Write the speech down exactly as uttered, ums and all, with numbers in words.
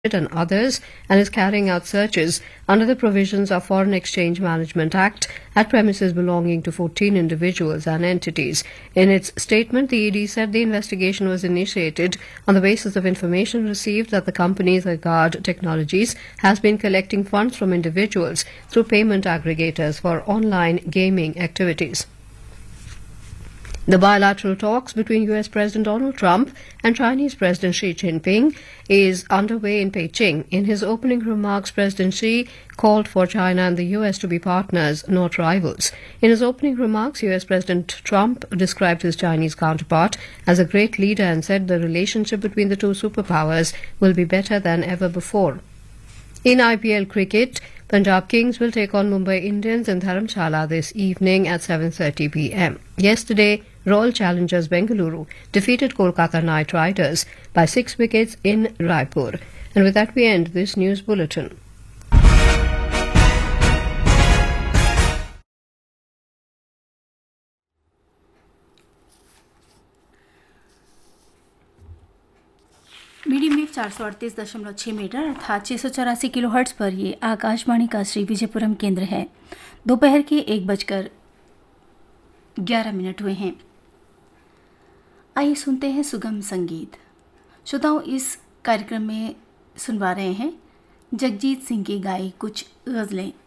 and others, and is carrying out searches under the provisions of Foreign Exchange Management Act at premises belonging to fourteen individuals and entities. In its statement, the E D said the investigation was initiated on the basis of information received that the company Zagard Technologies has been collecting funds from individuals through payment aggregators for online gaming activities. The bilateral talks between U S President Donald Trump and Chinese President Xi Jinping is underway in Beijing. In his opening remarks, President Xi called for China and the U S to be partners, not rivals. In his opening remarks, U S President Trump described his Chinese counterpart as a great leader and said the relationship between the two superpowers will be better than ever before. In I P L cricket, Punjab Kings will take on Mumbai Indians in Dharamshala this evening at seven thirty p m. Yesterday, Royal Challengers Bengaluru defeated Kolkata Knight Riders by six wickets in Raipur. And with that, we end this news bulletin. Medium wave चार सौ अड़तीस दशमलव छः metre अर्थात छः सौ चौरासी kilo hertz पर ये आकाशवाणी का श्री विजयपुरम केंद्र है। दोपहर के एक बजकर ग्यारह मिनट हुए हैं। आइए सुनते हैं सुगम संगीत। श्रोताओं, इस कार्यक्रम में सुनवा रहे हैं जगजीत सिंह की गाई कुछ गज़लें।